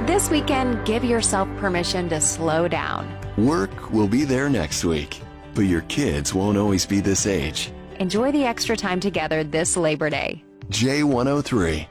This weekend, give yourself permission to slow down. Work will be there next week, but your kids won't always be this age. Enjoy the extra time together this Labor Day. J103.